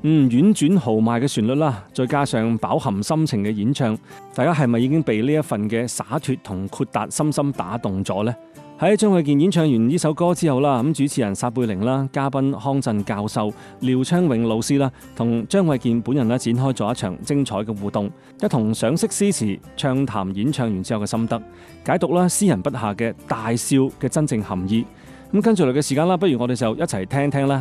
婉轉豪邁嘅旋律啦，再加上飽含心情嘅演唱，大家係咪已經被呢一份嘅灑脫同豁達深深打動咗呢？喺張衛健演唱完呢首歌之後啦，咁主持人撒貝寧啦、嘉賓康震教授、廖昌永老師啦，同張衛健本人咧展開咗一場精彩嘅互動，一同賞析詩詞，暢談演唱完之後嘅心得，解讀啦詩人筆下嘅大笑嘅真正含義。咁跟住嚟嘅時間啦，不如我哋就一齊聽聽啦